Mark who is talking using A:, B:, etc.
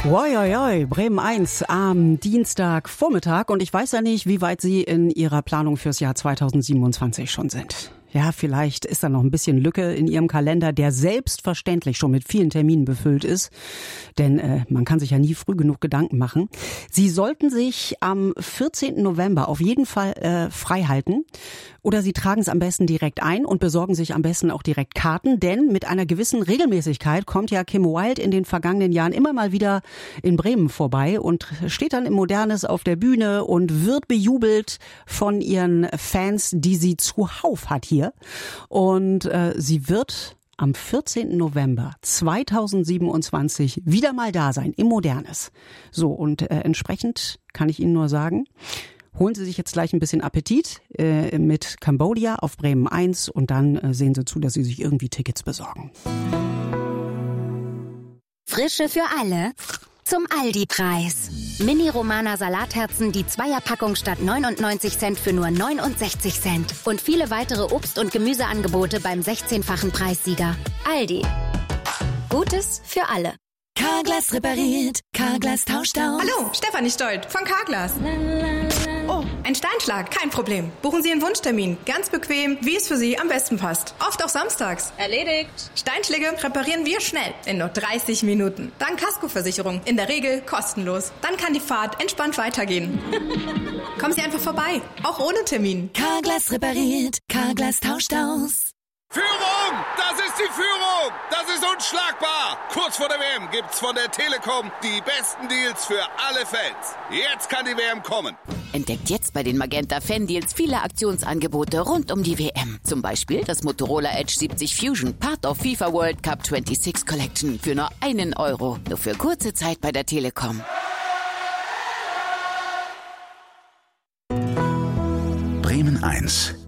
A: Oi, Bremen 1 am Dienstagvormittag und ich weiß ja nicht, wie weit Sie in Ihrer Planung fürs Jahr 2027 schon sind. Ja, vielleicht ist da noch ein bisschen Lücke in Ihrem Kalender, der selbstverständlich schon mit vielen Terminen befüllt ist. Denn man kann sich ja nie früh genug Gedanken machen. Sie sollten sich am 14. November auf jeden Fall frei halten. Oder Sie tragen es am besten direkt ein und besorgen sich am besten auch direkt Karten. Denn mit einer gewissen Regelmäßigkeit kommt ja Kim Wilde in den vergangenen Jahren immer mal wieder in Bremen vorbei und steht dann im Modernes auf der Bühne und wird bejubelt von ihren Fans, die sie zuhauf hat hier. Und sie wird am 14. November 2027 wieder mal da sein, im Modernes. So, und entsprechend kann ich Ihnen nur sagen, holen Sie sich jetzt gleich ein bisschen Appetit mit Cambodia auf Bremen 1 und dann sehen Sie zu, dass Sie sich irgendwie Tickets besorgen.
B: Frische für alle zum Aldi-Preis. Mini-Romana Salatherzen, die Zweierpackung statt 99 Cent für nur 69 Cent. Und viele weitere Obst- und Gemüseangebote beim 16-fachen Preissieger. Aldi. Gutes für alle.
C: Carglass repariert, Carglass tauscht aus.
D: Hallo, Stefanie Stolt von Carglass. Oh, ein Steinschlag, kein Problem. Buchen Sie Ihren Wunschtermin, ganz bequem, wie es für Sie am besten passt. Oft auch samstags.
E: Erledigt.
D: Steinschläge reparieren wir schnell, in nur 30 Minuten. Dann Kaskoversicherung, in der Regel kostenlos. Dann kann die Fahrt entspannt weitergehen. Kommen Sie einfach vorbei, auch ohne Termin.
C: Carglass repariert, Carglass tauscht aus.
F: Führung! Das ist die Führung! Das ist unschlagbar! Kurz vor der WM gibt's von der Telekom die besten Deals für alle Fans. Jetzt kann die WM kommen.
G: Entdeckt jetzt bei den Magenta Fan Deals viele Aktionsangebote rund um die WM. Zum Beispiel das Motorola Edge 70 Fusion, Part of FIFA World Cup 26 Collection für nur €1. Nur für kurze Zeit bei der Telekom.
H: Bremen 1